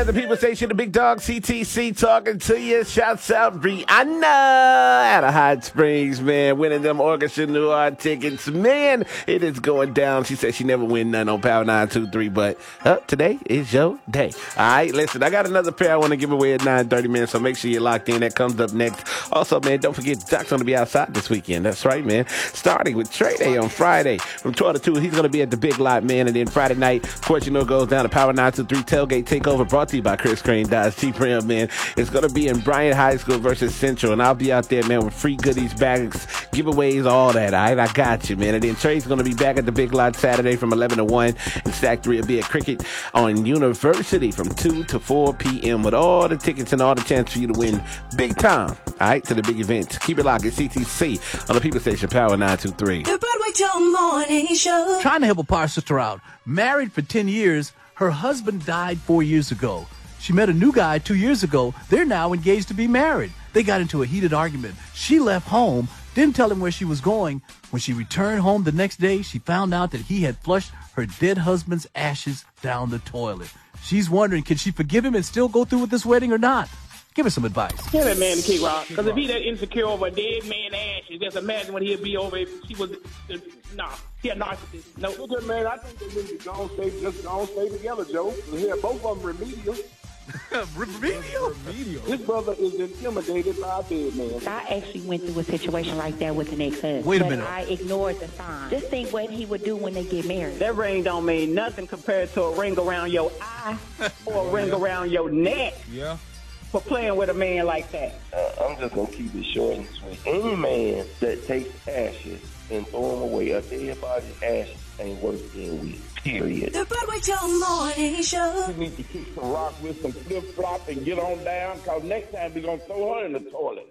The People Station, the big dog CTC talking to you. Shouts out Rihanna out of Hot Springs, man, winning them Orchestra Noir tickets. Man, it is going down. She said she never win none on Power 923, but today is your day. All right, listen, I got another pair I want to give away at 9:30, man, so make sure you're locked in. That comes up next. Also, man, don't forget Doc's going to be outside this weekend. That's right, man. Starting with Trey Day on Friday from 12 to 2. He's going to be at the Big Lot, man, and then Friday night, of course, you know, goes down to Power 923 Tailgate Takeover, brought to you by Chris Crane Dodge Jeep Ram, man. It's going to be in Bryant High School versus Central, and I'll be out there, man, with free goodies, bags, giveaways, all that. All right, I got you, man. And then Trey's going to be back at the Big Lot Saturday from 11 to 1, and Stack 3 will be at Cricket on University from 2 to 4 p.m. with all the tickets and all the chance for you to win big time, all right, to the big event. Keep it locked at CTC on the People Station, Power 923. The Broadway Joe Morning Show. Trying to help a power sister out. Married for 10 years, her husband died 4 years ago. She met a new guy 2 years ago. They're now engaged to be married. They got into a heated argument. She left home, didn't tell him where she was going. When she returned home the next day, she found out that he had flushed her dead husband's ashes down the toilet. She's wondering, can she forgive him and still go through with this wedding or not? Give us some advice. Tell that man to kick rock. Because if he that insecure over a dead man's ashes, just imagine what he'd be over if she was... he a narcissist. No. Look, man, I think they need to go stay together, Joe. Here, both of them remedial. Remedial? His brother is intimidated by a dead man. I actually went through a situation like that with an ex-husband. Wait a minute. But I ignored the sign. Just think what he would do when they get married. That ring don't mean nothing compared to a ring around your eye or a ring around your neck. Yeah. For playing with a man like that. I'm just going to keep it short and sweet. Any man that takes ashes and throw them away, a dead body's ashes ain't worth being with. Period. The Broadway Joe Morning Show. You need to kick some rock with some flip-flop and get on down, because next time we're going to throw her in the toilet.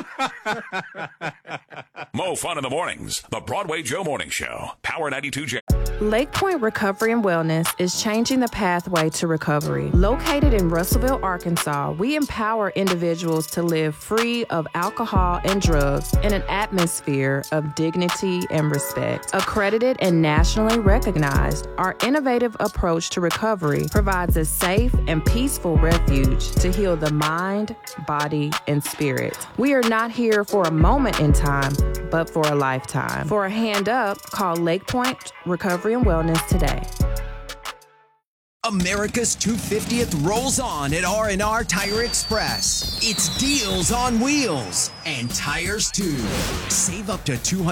Mo Fun in the Mornings. The Broadway Joe Morning Show. Power 92J. Lake Point Recovery and Wellness is changing the pathway to recovery. Located in Russellville, Arkansas, we empower individuals to live free of alcohol and drugs in an atmosphere of dignity and respect. Accredited and nationally recognized, our innovative approach to recovery provides a safe and peaceful refuge to heal the mind, body, and spirit. We are not here for a moment in time, but for a lifetime. For a hand up, call Lake Point Recovery and Wellness today. America's 250th rolls on at R&R Tire Express. It's deals on wheels and tires too. Save up to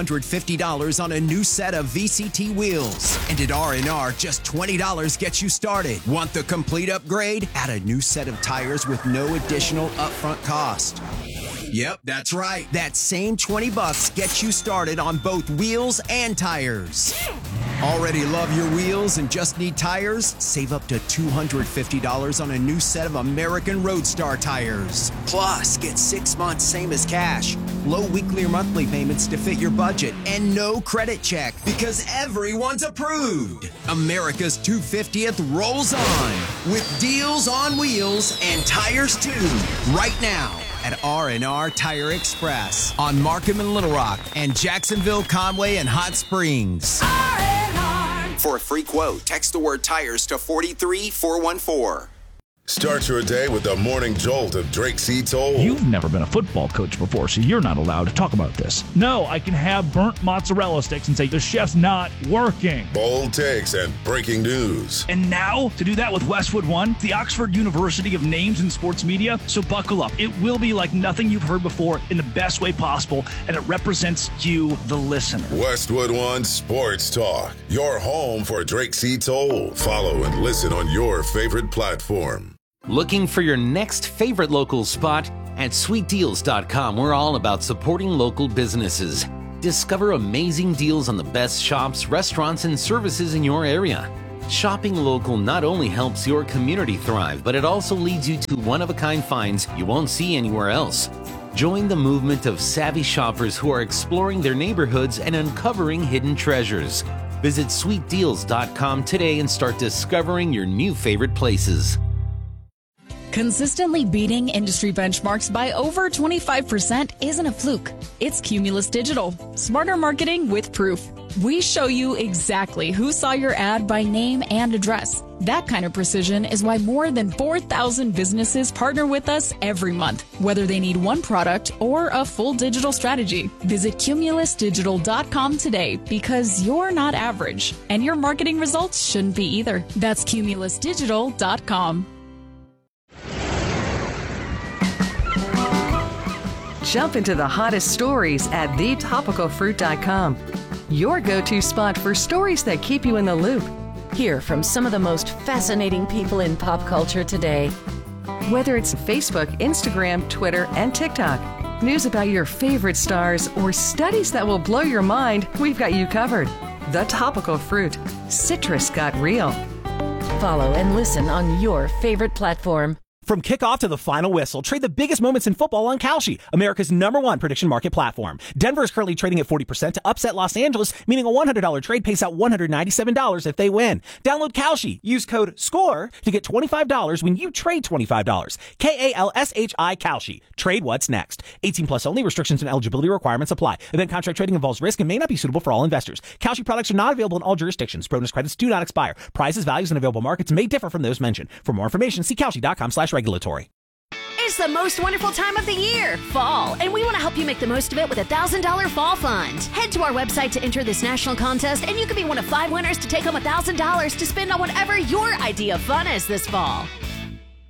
$250 on a new set of VCT wheels. And at R&R, just $20 gets you started. Want the complete upgrade? Add a new set of tires with no additional upfront cost. Yep, that's right. That same $20 gets you started on both wheels and tires. Already love your wheels and just need tires? Save up to $250 on a new set of American Roadstar tires. Plus, get 6 months same as cash, low weekly or monthly payments to fit your budget, and no credit check because everyone's approved. America's 250th rolls on with deals on wheels and tires too. Right now at R&R Tire Express on Markham and Little Rock and Jacksonville, Conway, and Hot Springs. R&R. For a free quote, text the word tires to 43414. Start your day with the morning jolt of Drake C. Toll. You've never been a football coach before, so you're not allowed to talk about this. No, I can have burnt mozzarella sticks and say the chef's not working. Bold takes and breaking news. And now, to do that with Westwood One, the Oxford University of Names in Sports Media. So buckle up. It will be like nothing you've heard before in the best way possible, and it represents you, the listener. Westwood One Sports Talk. Your home for Drake C. Toll. Follow and listen on your favorite platform. Looking for your next favorite local spot? At sweetdeals.com, we're all about supporting local businesses. Discover amazing deals on the best shops, restaurants, and services in your area. Shopping local not only helps your community thrive, but it also leads you to one-of-a-kind finds you won't see anywhere else. Join the movement of savvy shoppers who are exploring their neighborhoods and uncovering hidden treasures. Visit sweetdeals.com today and start discovering your new favorite places. Consistently beating industry benchmarks by over 25% isn't a fluke. It's Cumulus Digital. Smarter marketing with proof. We show you exactly who saw your ad by name and address. That kind of precision is why more than 4,000 businesses partner with us every month, whether they need one product or a full digital strategy. Visit CumulusDigital.com today because you're not average, and your marketing results shouldn't be either. That's CumulusDigital.com. Jump into the hottest stories at thetopicalfruit.com. Your go-to spot for stories that keep you in the loop. Hear from some of the most fascinating people in pop culture today. Whether it's Facebook, Instagram, Twitter, and TikTok, news about your favorite stars, or studies that will blow your mind, we've got you covered. The Topical Fruit. Citrus got real. Follow and listen on your favorite platform. From kickoff to the final whistle, trade the biggest moments in football on Kalshi, America's #1 prediction market platform. Denver is currently trading at 40% to upset Los Angeles, meaning a $100 trade pays out $197 if they win. Download Kalshi. Use code SCORE to get $25 when you trade $25. KALSHI Kalshi. Trade what's next. 18 plus only. Restrictions and eligibility requirements apply. Event contract trading involves risk and may not be suitable for all investors. Kalshi products are not available in all jurisdictions. Bonus credits do not expire. Prices, values, and available markets may differ from those mentioned. For more information, see Kalshi.com/regulatory. It's the most wonderful time of the year, fall, and we want to help you make the most of it with a $1,000 fall fund. Head to our website to enter this national contest, and you could be one of 5 winners to take home $1,000 to spend on whatever your idea of fun is this fall.